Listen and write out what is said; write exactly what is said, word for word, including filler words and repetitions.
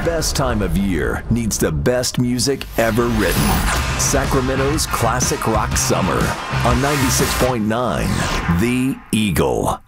best time of year needs the best music ever written. Sacramento's Classic Rock Summer on ninety-six point nine The Eagle.